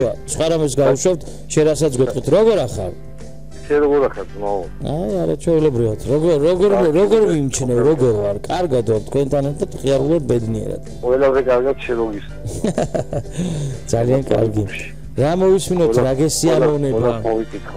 სხვა რამეს გავუშვებთ, შენ რასაც გეტყვით, როგორ ახარ? შენ როგორ ახარ, ძმაო? არა, ჩვეულებრივად. როგორ ვიმჩნევ, როგორ ვარ? კარგად ვარ, თქვენთან ერთად ღიარულად ბედნიერად. ყველაზე კარგად შეგოგის. ძალიან კარგი. რა მოვისმინოთ, რა გესიამოვნება? ყველას მოვიკითხავ.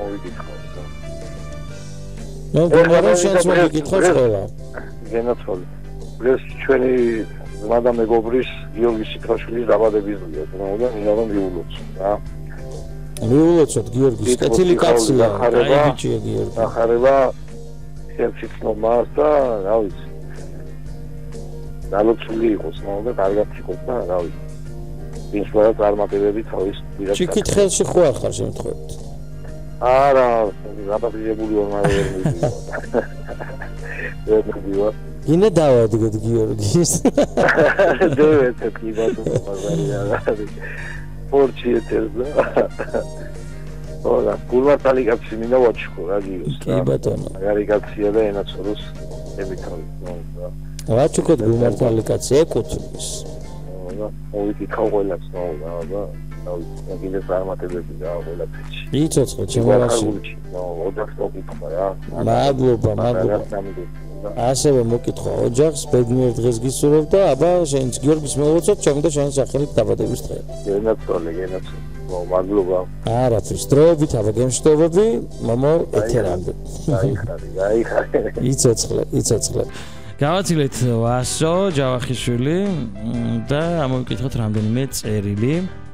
ნუ გომარო შენს მოგიკითხავს ყველა. გენაცვალე. ეს ჩვენი ძმა და მეგობრის გიორგი სიქრაშვილის დაბადების დღეა, თუმცა მინდა რომ მიულოცო რა. მიულოცოთ გიორგის, კეთილი კაცია, აი ბიჭია გიორგი. ახარება შეფიცნობას და რა ვიცი. დალოცული იყოს, მაგრამ კარგად იყოს და რა ვიცი. ისაა წარმატებები თავის პირად. ჩიქით ხელში ხო არ ხარ შემთხვევით? არა, გადაბიებული ვარ მაგრამ ვერ მივიდივარ. გინდა დავადგეთ გიორგის. დევეთ კი ბატონო მაგარია. პორჩი ეთერდა. ოდა, გულმართალი კაცი მინდა ვაჩქო რა გიოს. კი ბატონო. მაგარი კაცია და ენაცროს ემითავი. ვაჩქოთ გულმართალი კაცი ეკუთვნის. ოდა, მოვიკითხავ ყველას, აბა. გინდა წარმატებები და ყველაფერში. იცოცხლე ჩემარაში. ოჯახს მოკითხა რა. მადლობა. ასევე მოკითხა ოჯახს, ბედნიერ დღეს გისურვებ და აბა შენც გიორგის მოვუწოთ, ჩემი და შენი სახელით დაბადების დღე. გენაცვალე. მადლობა. არაფრის დროებით, აბა გემშვიდობები, მომო ეთერამდე. გაიხარე. იცოცხლე. გავაცილეთ ვასო ჯავახიშვილი და ამოვიკითხოთ რამდენიმე წერილი.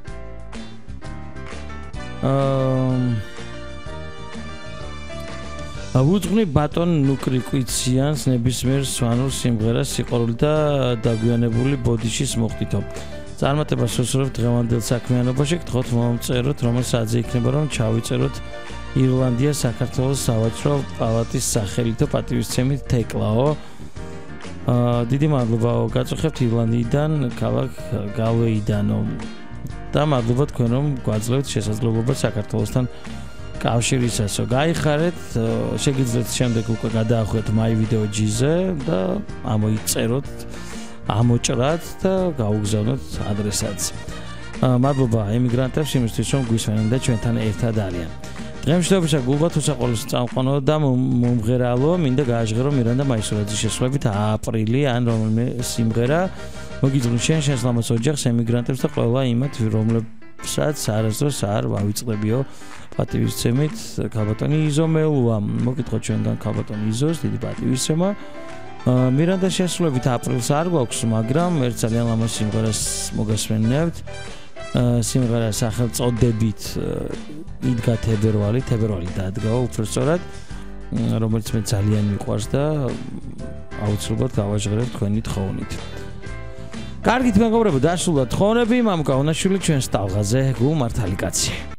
ვუძღვნი ბატონ ნუკრიკვიციანს ნებისმიერ სვანურ სიმღერას სიყვარული და დაგვიანებული ბოდიშის მოხდითო. წარმატებას ვუსურვებთ დღევანდელ საქმიანობაში, გთხოვთ მომწეროთ, რომელსაც იქნება რომ ჩავიწეროთ ირლანდია საქართველოს სავაჭრო პალატის სახელითო პატივისცემით თეკლაო. დიდი მადლობა გაწუხებთ ირლანდიიდან, ქალაქ გალვეიდანო. და მადლობა თქვენ რომ გვაძლევთ შესაძლებლობა საქართველოსთან კავშირისასო. გაიხარეთ, შეგიძლიათ შემდეგ უკვე გადაახვიოთ My Video G-ზე და ამოიწეროთ, ამოჭრათ და გაუგზავნოთ ადრესაც. მადლობა ემიგრანტებს იმისთვის რომ გვისმენენ და ჩვენთან ერთად არიან. დღემშვიდობისა გულბათ უსაყოლოს წამყვანო და მომღერალო, მინდა გააჟღერო მირანდა მაისურაძის შესრულებით აპრილი ან რომელიმე სიმღერა. მოგიძღვნი შენს ლამაზ ოჯახს, ემიგრანტებს და ყველა იმათ, რომლებსაც არასდროს არ ვავიწყდებიო პატივისცემით ქალბატონი იზო მელუა. მოგითხოთ ჩვენგან ქალბატონი იზოს, დიდი პატივისცემა. მირანდა შესრულებით აპრილს არ გვაქვს, მაგრამ ერთ ძალიან ლამაზ სიმღერას მოგესმენებთ. სიმღერა სახელწოდებით იდგა თებერვალი დადგა უბრალოდ, რომელიც მე ძალიან მიყვარს და აუცილებლად გავაჟღერებ თქვენი თხოვნით. კარგით მეგობრებო, დასრულდა თხოვნები, მამუკა უნაშვილი ჩვენს ტალღაზე, გულმართალი კაცი.